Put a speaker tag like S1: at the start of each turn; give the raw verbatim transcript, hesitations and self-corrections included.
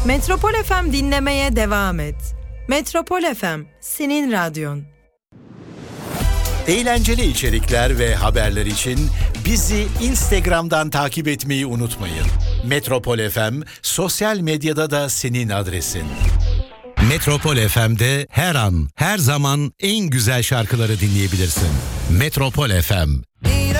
S1: Metropol F M dinlemeye devam et. Metropol F M, senin radyon.
S2: Eğlenceli içerikler ve haberler için bizi Instagram'dan takip etmeyi unutmayın. Metropol F M sosyal medyada da senin adresin. Metropol F M'de her an, her zaman en güzel şarkıları dinleyebilirsin. Metropol F M.